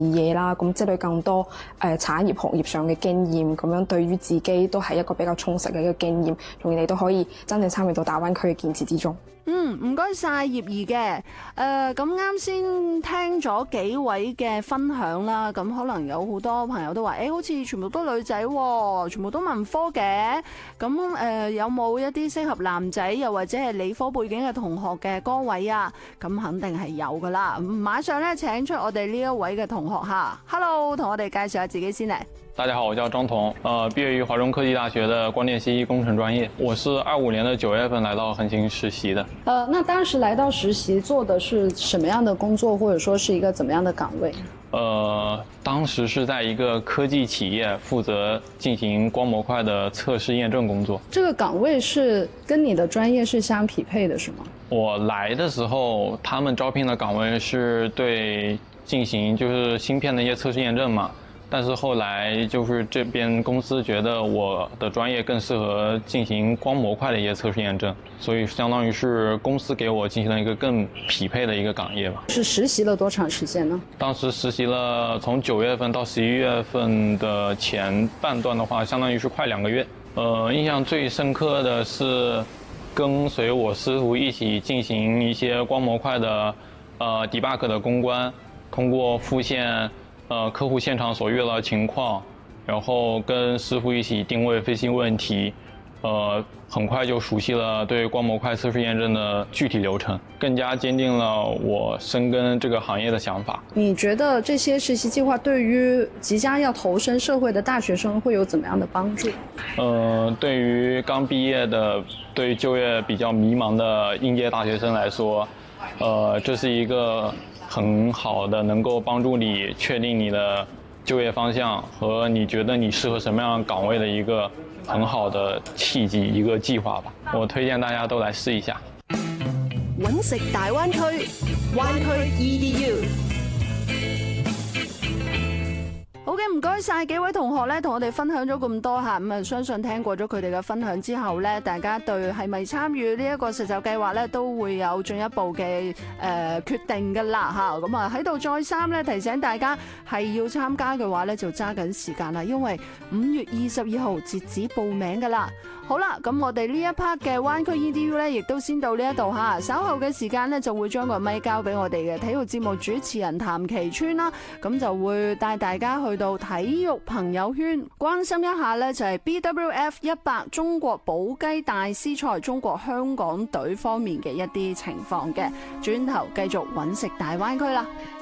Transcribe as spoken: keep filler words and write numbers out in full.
嘢啦，咁積累更多誒、呃、產業行業上嘅經驗，咁樣對於自己都係一個比較充實嘅一個經驗，從而你都可以真正參與到大灣區嘅建設之中。 嗯，唔該晒葉怡嘅。誒，咁啱先聽咗幾位嘅分享啦，咁可能有好多朋友都話，誒、欸，好似全部都女仔，全部都文科嘅。咁誒、呃，有冇一啲適合男仔又或者係理科背景嘅同學嘅歌位啊？咁肯定係有噶啦。馬上咧，請出我哋呢一位嘅同學吓 ，Hello， 同我哋介紹下自己先嚟。 大家好，我叫張彤，呃，畢業於華中科技大學的光電信息工程專業。我是二五年的九月份來到恆星實習的。 呃，那當時來到實習做的是什麼樣的工作，或者說是一個怎麼樣的崗位？ 呃，當時是在一個科技企業負責進行光模塊的測試驗證工作。 這個崗位是跟你的專業是相匹配的，是嗎？ 我來的時候，他們招聘的崗位是對進行就是芯片的一些測試驗證嘛。但是後來就是這邊公司覺得我的專業更適合進行光模塊的一些測試驗證，所以相當於是公司給我進行了一個更匹配的一個崗業吧。 是實習了多長時間呢？ 當時實習了從九月份到十一月份的前半段的話，相當於是快兩個月。呃，印象最深刻的是跟隨我師傅一起進行一些光模塊的呃 debug 的攻關，通過復現呃，客戶現場所遇到的情況，然後跟師傅一起定位分析問題，呃，很快就熟悉了對光模塊測試驗證的具體流程，更加堅定了我深耕這個行業的想法。 你覺得這些實習計劃對於即將要投身社會的大學生會有怎麼樣的幫助？ 呃，對於剛畢業的、對就業比較迷茫的應屆大學生來說，呃，這是一個很好的能夠幫助你確定你的就業方向和你覺得你適合什麼樣的崗位的一個很好的契機，一個計劃吧。我推薦大家都來試一下。 揾食大灣區，灣區 E D U。好嘅，唔該晒幾位同學咧，同我哋分享咗咁多吓，咁啊相信聽過咗佢哋嘅分享之後咧，大家對係咪參與呢一個實習計劃咧，都會有進一步嘅誒、呃、決定噶啦吓。咁啊喺度再三咧提醒大家，係要參加嘅話咧，就揸緊時間啦，因為五月二十二號截止報名噶啦。好啦，咁我哋呢一 part 嘅灣區 E D U 咧，亦都先到呢一度吓。稍後嘅時間咧，就會將個咪交俾我哋嘅體育節目主持人譚其川啦，咁就會帶大家去到體育朋友圈，關心一下呢就係 B W F 一百中國寶雞大師賽中國香港隊方面嘅一啲情況嘅，轉頭繼續揾食大灣區啦。